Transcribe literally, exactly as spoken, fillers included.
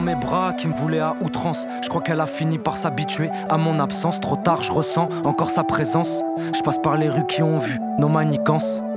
mes bras, qui me voulait à outrance. Je crois qu'elle a fini par s'habituer à mon absence. Trop tard, je ressens encore sa présence. Je passe par les rues qui ont vu nos manigances.